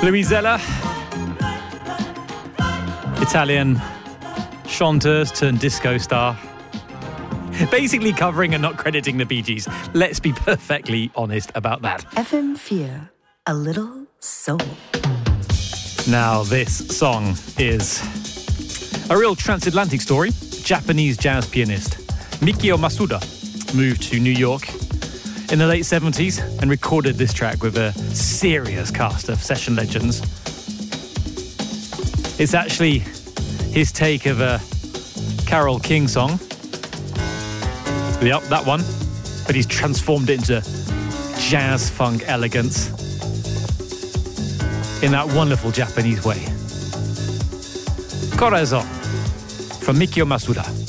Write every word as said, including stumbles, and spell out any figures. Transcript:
Louisella, Italian chanteuse turned disco star. Basically covering and not crediting the Bee Gees. Let's be perfectly honest about that. F M four, a little soul. Now, this song is a real transatlantic story. Japanese jazz pianist Mikio Masuda moved to New York in the late seventies and recorded this track with a serious cast of session legends. It's actually his take of a Carole King song. Yep, that one. But he's transformed it into jazz funk elegance in that wonderful Japanese way. Corazon from Mikio Masuda.